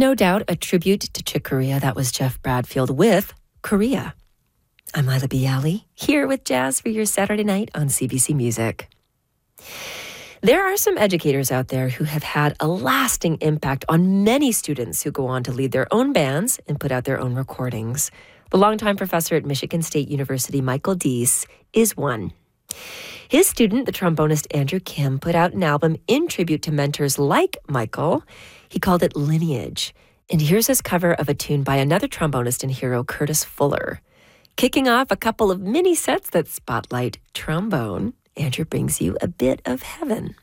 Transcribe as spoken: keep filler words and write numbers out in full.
No doubt a tribute to Chick Corea. That was Jeff Bradfield with Korea. I'm Lila Bialy, here with jazz for your Saturday night on C B C Music. There are some educators out there who have had a lasting impact on many students who go on to lead their own bands and put out their own recordings. The longtime professor at Michigan State University, Michael Deese, is one. His student, the trombonist Andrew Kim, put out an album in tribute to mentors like Michael. He called it Lineage. And here's his cover of a tune by another trombonist and hero, Curtis Fuller. Kicking off a couple of mini sets that spotlight trombone, Andrew brings you A Bit of Heaven.